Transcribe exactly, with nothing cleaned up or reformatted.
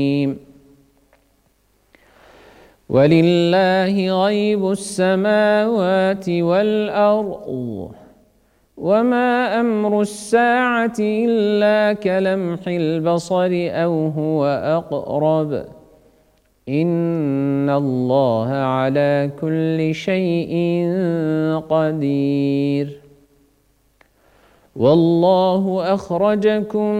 ولله غيب السماوات والأرض وما أمر الساعة إلا كلمح البصر أو هو أقرب إن الله على كل شيء قدير والله أخرجكم